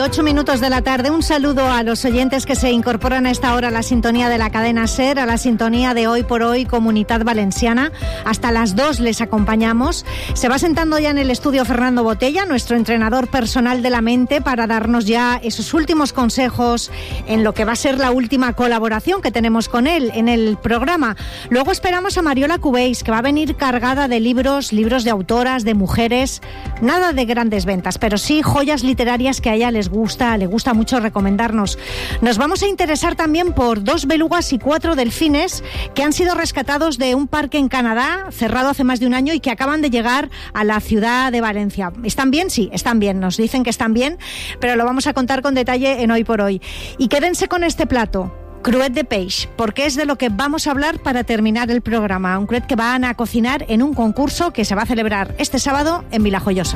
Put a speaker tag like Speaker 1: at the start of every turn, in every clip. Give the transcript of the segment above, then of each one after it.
Speaker 1: 8 minutos de la tarde. Un saludo a los oyentes que se incorporan a esta hora a la sintonía de la cadena SER, a la sintonía de Hoy por Hoy Comunitat Valenciana. Hasta las 2 les acompañamos. Se va sentando ya en el estudio Fernando Botella, nuestro entrenador personal de la mente, para darnos ya esos últimos consejos en lo que va a ser la última colaboración que tenemos con él en el programa. Luego esperamos a Mariola Cubells, que va a venir cargada de libros de autoras, de mujeres, nada de grandes ventas, pero sí joyas literarias que a ella le gusta mucho recomendarnos. Nos vamos a interesar también por 2 belugas y 4 delfines que han sido rescatados de un parque en Canadá, cerrado hace más de un año, y que acaban de llegar a la ciudad de Valencia. ¿Están bien? Sí, están bien. Nos dicen que están bien, pero lo vamos a contar con detalle en Hoy por Hoy. Y quédense con este plato. Cruet de peix, porque es de lo que vamos a hablar para terminar el programa. Un cruet que van a cocinar en un concurso que se va a celebrar este sábado en Vilajoyosa.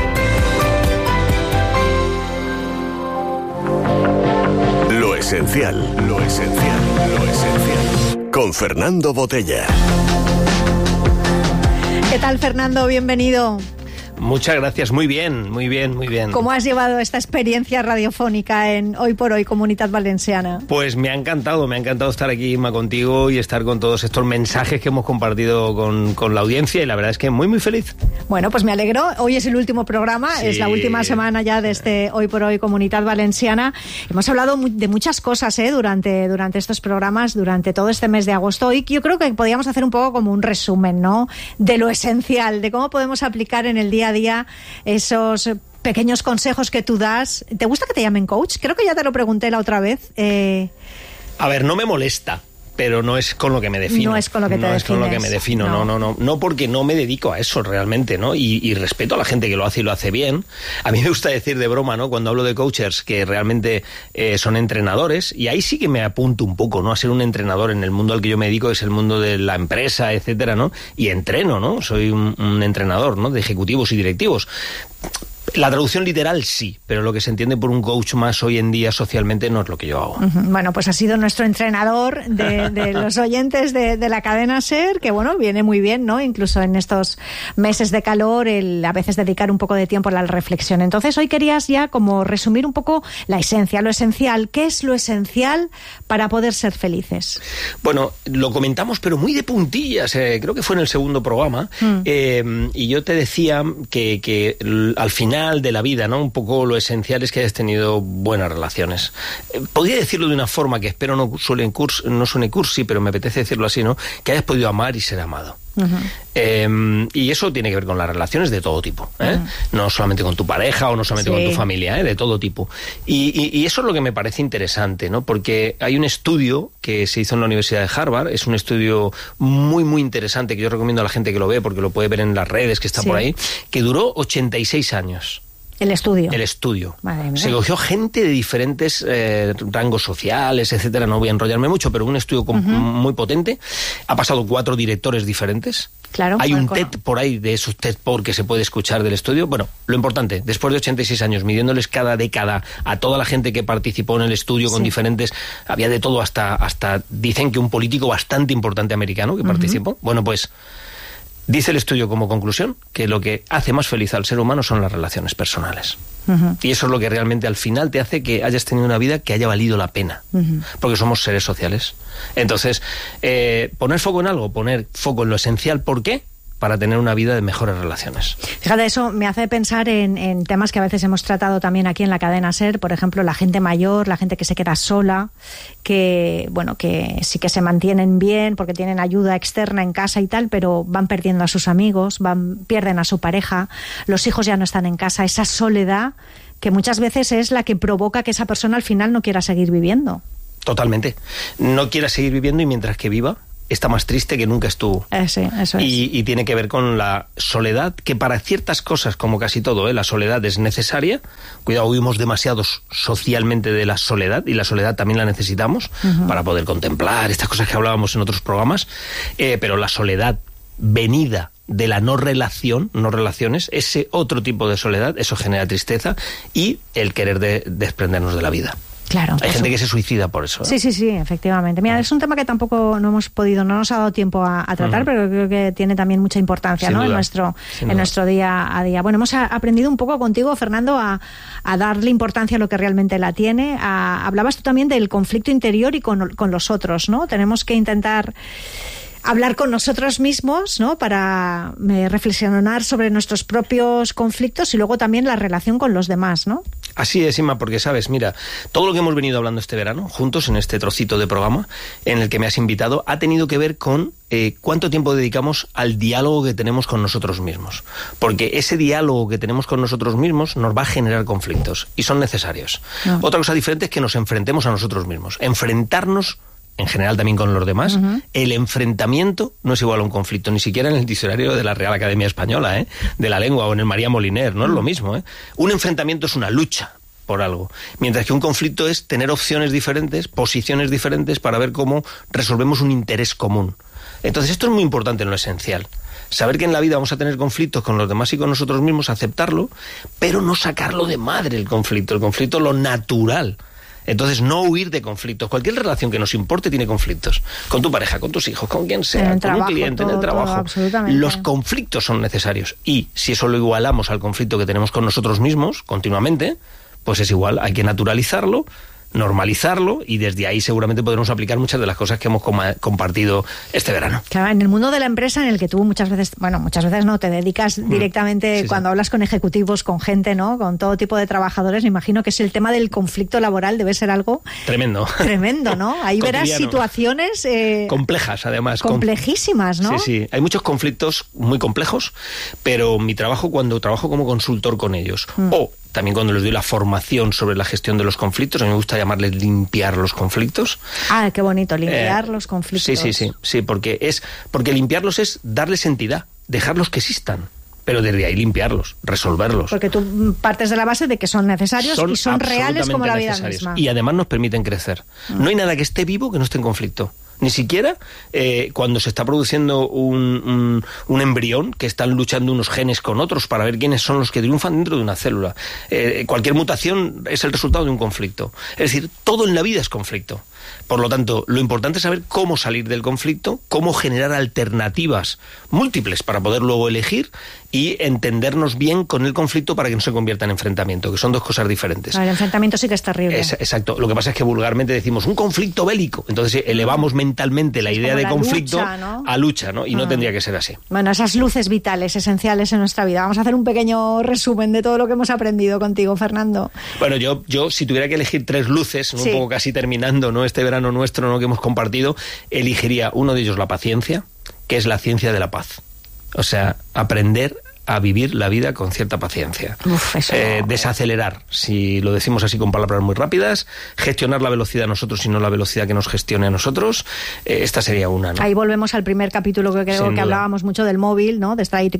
Speaker 2: Lo esencial. Con Fernando Botella.
Speaker 1: ¿Qué tal, Fernando? Bienvenido.
Speaker 3: Muchas gracias, muy bien.
Speaker 1: ¿Cómo has llevado esta experiencia radiofónica en Hoy por Hoy Comunitat Valenciana?
Speaker 3: Pues me ha encantado estar aquí, Inma, contigo y estar con todos estos mensajes que hemos compartido con la audiencia, y la verdad es que muy feliz.
Speaker 1: Bueno, pues me alegro. Hoy es el último programa, sí. Es la última semana ya de este Hoy por Hoy Comunitat Valenciana. Hemos hablado de muchas cosas durante estos programas, durante todo este mes de agosto, y yo creo que podíamos hacer un poco como un resumen, ¿no?, de lo esencial, de cómo podemos aplicar en el día a día esos pequeños consejos que tú das. ¿Te gusta que te llamen coach? Creo que ya te lo pregunté la otra vez.
Speaker 3: A ver, no me molesta, pero no es con lo que me defino.
Speaker 1: No es con lo que te defines.
Speaker 3: No es con lo que me defino, no, porque no me dedico a eso realmente, ¿no? Y respeto a la gente que lo hace y lo hace bien. A mí me gusta decir de broma, ¿no?, cuando hablo de coaches, que realmente son entrenadores, y ahí sí que me apunto un poco, ¿no?, a ser un entrenador en el mundo al que yo me dedico, que es el mundo de la empresa, etcétera, ¿no? Y entreno, ¿no? Soy un entrenador, ¿no?, de ejecutivos y directivos. La traducción literal sí, pero lo que se entiende por un coach más hoy en día socialmente no es lo que yo hago.
Speaker 1: Bueno, pues ha sido nuestro entrenador de los oyentes de la cadena SER, que bueno, viene muy bien, ¿no? Incluso en estos meses de calor, a veces dedicar un poco de tiempo a la reflexión. Entonces hoy querías ya como resumir un poco la esencia, lo esencial. ¿Qué es lo esencial para poder ser felices?
Speaker 3: Bueno, lo comentamos pero muy de puntillas, creo que fue en el segundo programa, y yo te decía que al final de la vida, ¿no?, un poco lo esencial es que hayas tenido buenas relaciones. Podría decirlo de una forma que espero no suene cursi, pero me apetece decirlo así, ¿no?, que hayas podido amar y ser amado. Y eso tiene que ver con las relaciones de todo tipo, no solamente con tu pareja o no solamente con tu familia, de todo tipo. Y eso es lo que me parece interesante, ¿no?, porque hay un estudio que se hizo en la Universidad de Harvard, es un estudio muy interesante que yo recomiendo a la gente que lo ve, porque lo puede ver en las redes, que está por ahí, que duró 86 años.
Speaker 1: El estudio.
Speaker 3: Se cogió gente de diferentes rangos sociales, etcétera. No voy a enrollarme mucho, pero un estudio muy potente. Ha pasado 4 directores diferentes.
Speaker 1: Claro.
Speaker 3: Hay un TED por ahí, de esos TED por que se puede escuchar del estudio. Bueno, lo importante, después de 86 años, midiéndoles cada década a toda la gente que participó en el estudio con diferentes... Había de todo, hasta dicen que un político bastante importante americano que participó. Bueno, pues... Dice el estudio como conclusión que lo que hace más feliz al ser humano son las relaciones personales. Y eso es lo que realmente al final te hace que hayas tenido una vida que haya valido la pena. Porque somos seres sociales. Entonces, poner foco en algo, poner foco en lo esencial. ¿Por qué? Para tener una vida de mejores relaciones.
Speaker 1: Fíjate, eso me hace pensar en temas que a veces hemos tratado también aquí en la cadena SER, por ejemplo, la gente mayor, la gente que se queda sola, que sí que se mantienen bien porque tienen ayuda externa en casa y tal, pero van perdiendo a sus amigos, pierden a su pareja, los hijos ya no están en casa, esa soledad que muchas veces es la que provoca que esa persona al final no quiera seguir viviendo.
Speaker 3: Totalmente. No quiera seguir viviendo, y mientras que viva está más triste que nunca estuvo.
Speaker 1: Sí, eso es.
Speaker 3: Y tiene que ver con la soledad, que para ciertas cosas, como casi todo, la soledad es necesaria. Cuidado, huimos demasiados socialmente de la soledad, y la soledad también la necesitamos para poder contemplar estas cosas que hablábamos en otros programas, pero la soledad venida de la no relaciones, ese otro tipo de soledad, eso genera tristeza y el querer desprendernos de la vida.
Speaker 1: Claro.
Speaker 3: Hay gente que se suicida por eso.
Speaker 1: Sí, efectivamente. Mira, es un tema que tampoco no nos ha dado tiempo a tratar, pero creo que tiene también mucha importancia, ¿no? En nuestro día a día. Bueno, hemos aprendido un poco contigo, Fernando, a darle importancia a lo que realmente la tiene. Hablabas tú también del conflicto interior y con los otros, ¿no? Tenemos que intentar hablar con nosotros mismos, ¿no? Para reflexionar sobre nuestros propios conflictos y luego también la relación con los demás, ¿no?
Speaker 3: Así es, Inma, porque sabes, mira, todo lo que hemos venido hablando este verano, juntos en este trocito de programa en el que me has invitado, ha tenido que ver con cuánto tiempo dedicamos al diálogo que tenemos con nosotros mismos. Porque ese diálogo que tenemos con nosotros mismos nos va a generar conflictos y son necesarios. No. Otra cosa diferente es que nos enfrentemos a nosotros mismos. Enfrentarnos en general también con los demás, el enfrentamiento no es igual a un conflicto, ni siquiera en el diccionario de la Real Academia Española, de la lengua, o en el María Moliner, no es lo mismo. Un enfrentamiento es una lucha por algo, mientras que un conflicto es tener opciones diferentes, posiciones diferentes para ver cómo resolvemos un interés común. Entonces esto es muy importante en lo esencial. Saber que en la vida vamos a tener conflictos con los demás y con nosotros mismos, aceptarlo, pero no sacarlo de madre el conflicto lo natural. Entonces, no huir de conflictos. Cualquier relación que nos importe tiene conflictos. Con tu pareja, con tus hijos, con quien sea, con un cliente, en el trabajo. Los conflictos son necesarios. Y si eso lo igualamos al conflicto que tenemos con nosotros mismos, continuamente, pues es igual. Hay que naturalizarlo, normalizarlo, y desde ahí seguramente podremos aplicar muchas de las cosas que hemos compartido este verano.
Speaker 1: Claro, en el mundo de la empresa en el que tú muchas veces no, te dedicas directamente cuando hablas con ejecutivos, con gente, ¿no? Con todo tipo de trabajadores, me imagino que es el tema del conflicto laboral debe ser algo
Speaker 3: tremendo,
Speaker 1: ¿no? Ahí verás situaciones
Speaker 3: complejas, además.
Speaker 1: Complejísimas, ¿no?
Speaker 3: Sí, hay muchos conflictos muy complejos, pero mi trabajo, cuando trabajo como consultor con ellos, o también cuando les doy la formación sobre la gestión de los conflictos, a mí me gusta llamarles limpiar los conflictos. Ah,
Speaker 1: qué bonito, limpiar los conflictos.
Speaker 3: Sí, porque limpiarlos es darles entidad, dejarlos que existan, pero desde ahí limpiarlos, resolverlos.
Speaker 1: Porque tú partes de la base de que son necesarios y son reales como la vida misma.
Speaker 3: Y además nos permiten crecer. No hay nada que esté vivo que no esté en conflicto. Ni siquiera cuando se está produciendo un embrión, que están luchando unos genes con otros para ver quiénes son los que triunfan dentro de una célula. Cualquier mutación es el resultado de un conflicto. Es decir, todo en la vida es conflicto. Por lo tanto, lo importante es saber cómo salir del conflicto, cómo generar alternativas múltiples para poder luego elegir y entendernos bien con el conflicto para que no se convierta en enfrentamiento, que son dos cosas diferentes.
Speaker 1: El enfrentamiento sí que es terrible.
Speaker 3: Exacto. Lo que pasa es que vulgarmente decimos un conflicto bélico. Entonces elevamos mentalmente la idea de conflicto lucha, ¿no? A lucha, ¿no? Y no tendría que ser así.
Speaker 1: Bueno, esas luces vitales, esenciales en nuestra vida. Vamos a hacer un pequeño resumen de todo lo que hemos aprendido contigo, Fernando.
Speaker 3: Bueno, yo si tuviera que elegir 3 luces, un poco casi terminando, ¿no? Este verano nuestro, ¿no? Que hemos compartido, elegiría uno de ellos la paciencia, que es la ciencia de la paz. O sea, aprender a vivir la vida con cierta paciencia. Desacelerar, si lo decimos así con palabras muy rápidas, gestionar la velocidad a nosotros y no la velocidad que nos gestione a nosotros. Esta sería una, ¿no?
Speaker 1: Ahí volvemos al primer capítulo que creo que hablábamos mucho del móvil, ¿no? De estar ahí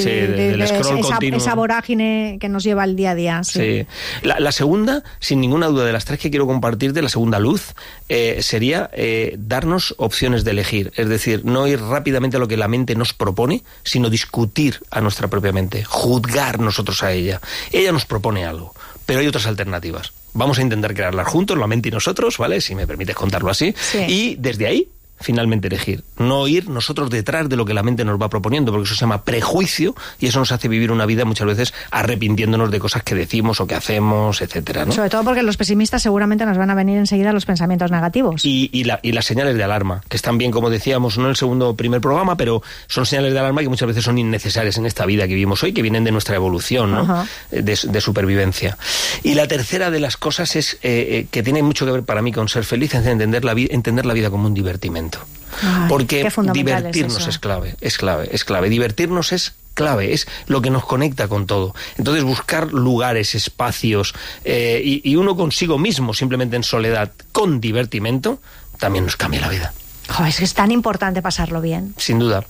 Speaker 3: del scroll continuo.
Speaker 1: Esa vorágine que nos lleva al día a día.
Speaker 3: Sí. La segunda, sin ninguna duda, de las 3 que quiero compartirte, la segunda luz, sería darnos opciones de elegir. Es decir, no ir rápidamente a lo que la mente nos propone, sino discutir a nuestra propia mente, juzgar nosotros a ella. Ella nos propone algo, pero hay otras alternativas. Vamos a intentar crearlas juntos, la mente y nosotros, ¿vale? Si me permites contarlo así. Sí. Y desde ahí, finalmente elegir. No ir nosotros detrás de lo que la mente nos va proponiendo, porque eso se llama prejuicio y eso nos hace vivir una vida muchas veces arrepintiéndonos de cosas que decimos o que hacemos, etcétera, ¿no?
Speaker 1: Sobre todo porque los pesimistas seguramente nos van a venir enseguida los pensamientos negativos.
Speaker 3: Y las señales de alarma, que están bien, como decíamos, no en el primer programa, pero son señales de alarma que muchas veces son innecesarias en esta vida que vivimos hoy, que vienen de nuestra evolución, ¿no? De supervivencia. Y la tercera de las cosas es que tiene mucho que ver para mí con ser feliz, es entender la vida como un divertimento. Porque divertirnos es clave. Divertirnos es clave, es lo que nos conecta con todo. Entonces buscar lugares, espacios y uno consigo mismo, simplemente en soledad, con divertimento, también nos cambia la vida.
Speaker 1: Es que es tan importante pasarlo bien.
Speaker 3: Sin duda.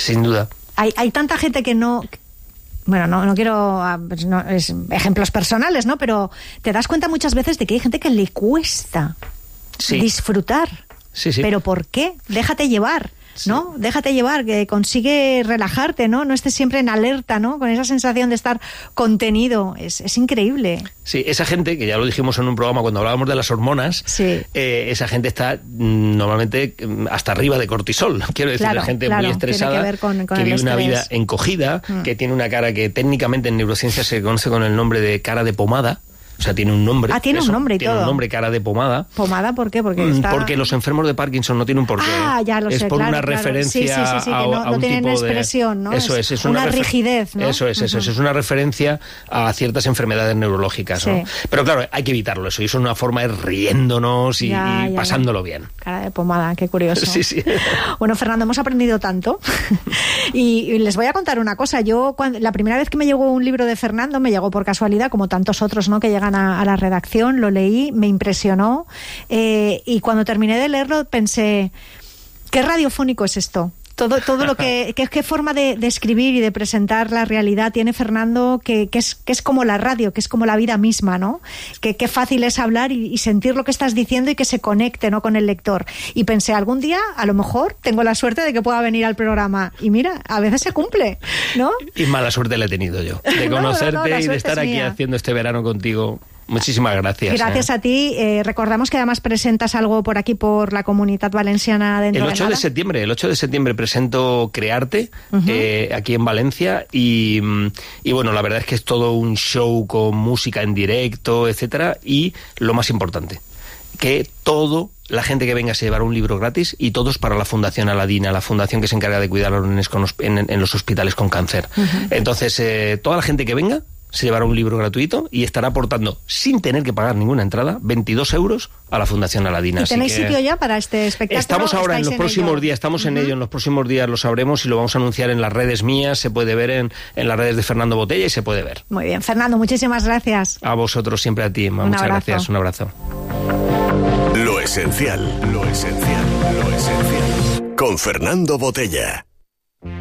Speaker 1: Hay tanta gente que no... Bueno, no quiero ejemplos personales, ¿no? Pero te das cuenta muchas veces de que hay gente que le cuesta disfrutar.
Speaker 3: Sí.
Speaker 1: ¿Pero por qué? Déjate llevar. ¿no? Déjate llevar, que consigue relajarte, ¿no? No estés siempre en alerta, ¿no? Con esa sensación de estar contenido. Es increíble.
Speaker 3: Sí, esa gente, que ya lo dijimos en un programa cuando hablábamos de las hormonas, esa gente está normalmente hasta arriba de cortisol. Quiero decir, la gente muy estresada, que vive una vida encogida, que tiene una cara que técnicamente en neurociencia se conoce con el nombre de cara de pomada. O sea, tiene un nombre.
Speaker 1: Ah, tiene un nombre y todo.
Speaker 3: Tiene un nombre, cara de pomada.
Speaker 1: ¿Pomada por qué? Porque
Speaker 3: los enfermos de Parkinson no tienen un porqué.
Speaker 1: Ah, ya lo sé,
Speaker 3: es por una referencia
Speaker 1: sí, a un
Speaker 3: tienen
Speaker 1: tipo expresión, ¿no?
Speaker 3: Eso es
Speaker 1: una rigidez, ¿no?
Speaker 3: Eso es, es una referencia a ciertas enfermedades neurológicas, ¿no? Pero claro, hay que evitarlo eso. Y eso es una forma de riéndonos y pasándolo bien.
Speaker 1: Cara de pomada, qué curioso.
Speaker 3: Sí.
Speaker 1: Bueno, Fernando, hemos aprendido tanto. y les voy a contar una cosa. La primera vez que me llegó un libro de Fernando, me llegó por casualidad, como tantos otros, ¿no? Que llegan a la redacción, lo leí, me impresionó, y cuando terminé de leerlo pensé, ¿qué radiofónico es esto? Todo lo qué forma de escribir y de presentar la realidad tiene Fernando, que es como la radio, que es como la vida misma, ¿no? Qué fácil es hablar y sentir lo que estás diciendo y que se conecte, ¿no?, con el lector. Y pensé, algún día, a lo mejor, tengo la suerte de que pueda venir al programa. Y mira, a veces se cumple, ¿no?
Speaker 3: Y mala suerte la he tenido yo, de conocerte y de estar aquí haciendo este verano contigo. Muchísimas gracias.
Speaker 1: Gracias a ti. Recordamos que además presentas algo por aquí, por la Comunitat Valenciana dentro de nada.
Speaker 3: El 8 de septiembre presento Crearte, aquí en Valencia, y bueno, la verdad es que es todo un show con música en directo, etcétera, y lo más importante, que la gente que venga se llevará un libro gratis, y todos para la Fundación Aladina, la fundación que se encarga de cuidar a los nenes en los hospitales con cáncer. Entonces, toda la gente que venga se llevará un libro gratuito y estará aportando, sin tener que pagar ninguna entrada, 22 euros a la Fundación Aladina.
Speaker 1: ¿Y tenéis sitio ya para este espectáculo?
Speaker 3: Estamos ahora en los próximos días, estamos en ello, en los próximos días lo sabremos y lo vamos a anunciar en las redes mías, se puede ver en las redes de Fernando Botella y se puede ver.
Speaker 1: Muy bien, Fernando, muchísimas gracias.
Speaker 3: A vosotros, siempre a ti, muchas gracias, un abrazo.
Speaker 2: Lo esencial. Con Fernando Botella.